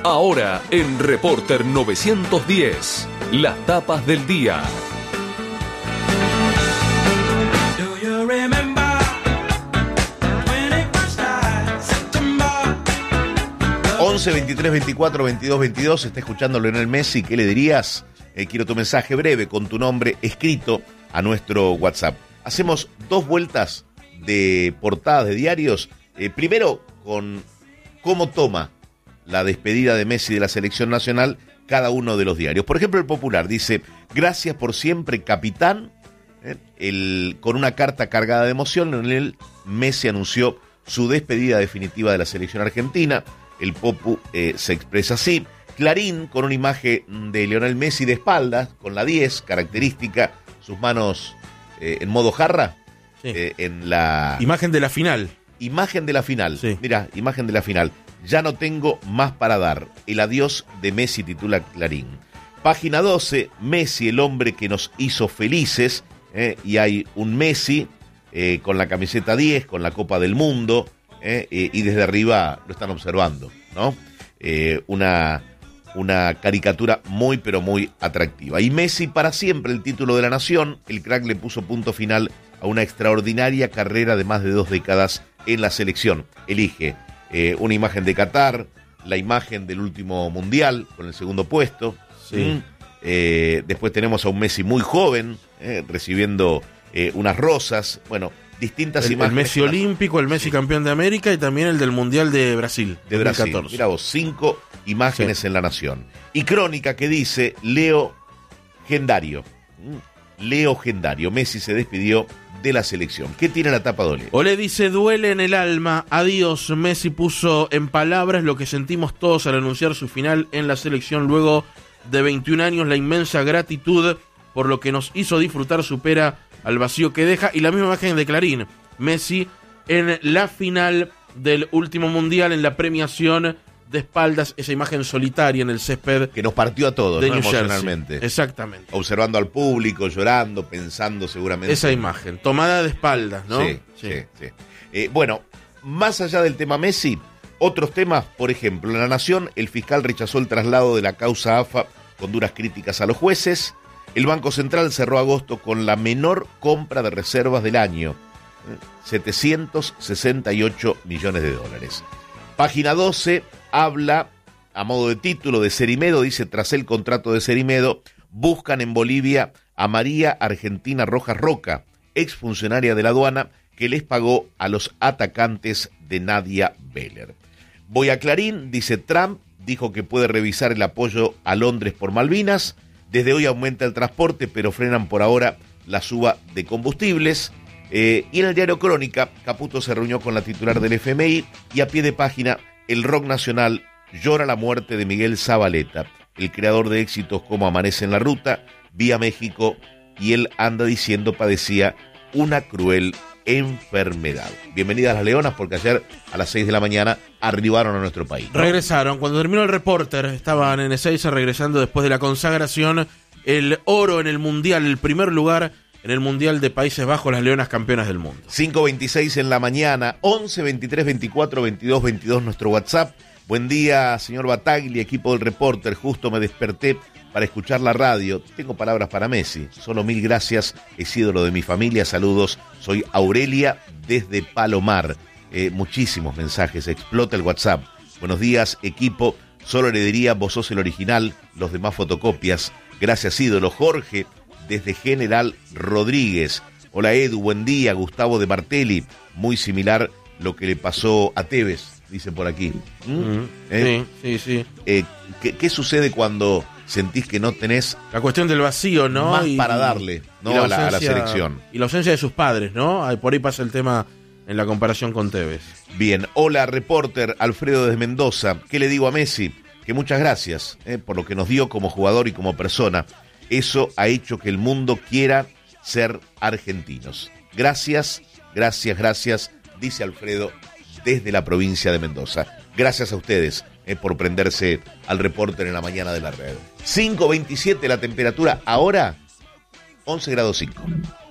Ahora en Reporter 910, las tapas del día. 11 23 24 22 22, está escuchando Lionel Messi. ¿Qué le dirías? Quiero tu mensaje breve con tu nombre escrito a nuestro WhatsApp. Hacemos 2 vueltas de portadas de diarios. Primero con cómo toma la despedida de Messi de la selección nacional cada uno de los diarios. Por ejemplo, El Popular dice: gracias por siempre, capitán. Con una carta cargada de emoción, Lionel Messi anunció su despedida definitiva de la selección argentina. El Popu se expresa así. Clarín, con una imagen de Lionel Messi de espaldas, con la 10, característica, sus manos en modo jarra, sí. En la... Imagen de la final. Imagen de la final, sí. Mirá, imagen de la final. Ya no tengo más para dar. El adiós de Messi, titula Clarín. Página 12, Messi, el hombre que nos hizo felices, y hay un Messi con la camiseta 10, con la Copa del Mundo, y desde arriba lo están observando, ¿no? Una caricatura muy pero muy atractiva. Y Messi para siempre, el título de la nación. El crack le puso punto final a una extraordinaria carrera de más de 2 décadas en la selección. Elige una imagen de Qatar, la imagen del último mundial con el segundo puesto. Sí. Después tenemos a un Messi muy joven, recibiendo unas rosas. Bueno, distintas imágenes. El Messi olímpico, el Messi campeón de América y también el del Mundial de Brasil. De Brasil. 2014. Mirá vos, 5 imágenes en La Nación. Y Crónica que dice: Leo Gendario. Leo Gendario. Messi se despidió de la selección. ¿Qué tiene la tapa de Olé? Olé dice: duele en el alma. Adiós. Messi puso en palabras lo que sentimos todos al anunciar su final en la selección. Luego de 21 años, la inmensa gratitud por lo que nos hizo disfrutar supera al vacío que deja. Y la misma imagen de Clarín. Messi en la final del último mundial, en la premiación, de espaldas, esa imagen solitaria en el césped. Que nos partió a todos, de ¿no? New Jersey. Emocionalmente. Exactamente. Observando al público, llorando, pensando seguramente. Esa imagen, tomada de espaldas, ¿no? Sí. Bueno, más allá del tema Messi, otros temas, por ejemplo, en La Nación, el fiscal rechazó el traslado de la causa AFA con duras críticas a los jueces. El Banco Central cerró agosto con la menor compra de reservas del año, 768 millones de dólares. Página 12 habla, a modo de título, de Cerimedo. Dice: tras el contrato de Cerimedo, buscan en Bolivia a María Argentina Rojas Roca, exfuncionaria de la aduana, que les pagó a los atacantes de Nadia Beller. Voy a Clarín, dice: Trump dijo que puede revisar el apoyo a Londres por Malvinas. Desde hoy aumenta el transporte, pero frenan por ahora la suba de combustibles. Y en el diario Crónica, Caputo se reunió con la titular del FMI y a pie de página, el rock nacional llora la muerte de Miguel Zabaleta, el creador de éxitos como Amanece en la Ruta, Vía México, y él anda diciendo padecía una cruel enfermedad. Bienvenidas las Leonas, porque ayer a las 6 de la mañana arribaron a nuestro país, ¿no? Regresaron, cuando terminó el Reporter, estaban en Ezeiza regresando después de la consagración, el oro en el Mundial, el primer lugar en el Mundial de Países Bajos, las Leonas campeonas del mundo. 5:26 en la mañana, 11 23 24 22 22 nuestro WhatsApp. Buen día, señor Bataglia, equipo del Reporter. Justo me desperté para escuchar la radio. Tengo palabras para Messi. Solo 1000 gracias, es ídolo de mi familia. Saludos, soy Aurelia desde Palomar. Muchísimos mensajes, explota el WhatsApp. Buenos días, equipo. Solo le diría: vos sos el original, los demás fotocopias. Gracias, ídolo. Jorge desde General Rodríguez. Hola, Edu, buen día. Gustavo de Martelli. Muy similar lo que le pasó a Tevez, dice por aquí. Sí. ¿Qué sucede cuando sentís que no tenés la cuestión del vacío, ¿no? más para darle, ¿no? a la selección? Y la ausencia de sus padres, ¿no? Por ahí pasa el tema en la comparación con Tevez. Bien, hola, Reporter, Alfredo desde Mendoza. ¿Qué le digo a Messi? Que muchas gracias por lo que nos dio como jugador y como persona. Eso ha hecho que el mundo quiera ser argentinos. Gracias, dice Alfredo desde la provincia de Mendoza. Gracias a ustedes por prenderse al Reporter en la mañana de la red. 5:27 la temperatura, ahora 11 grados 5.